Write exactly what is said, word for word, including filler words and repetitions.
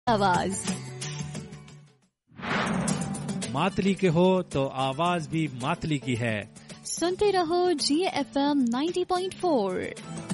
आवाज मातली के हो तो आवाज भी मातली की है। सुनते रहो जी F M ninety point four.